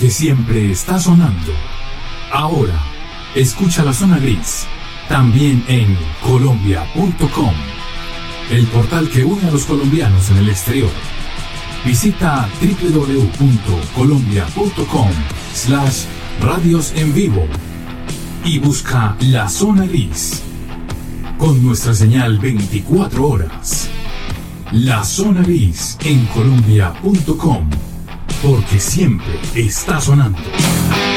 porque siempre está sonando. Ahora, escucha La Zona Gris, también en Colombia.com, el portal que une a los colombianos en el exterior. Visita www.colombia.com/radios en vivo y busca La Zona Gris, con nuestra señal 24 horas. La Zona Gris en Colombia.com, porque siempre está sonando.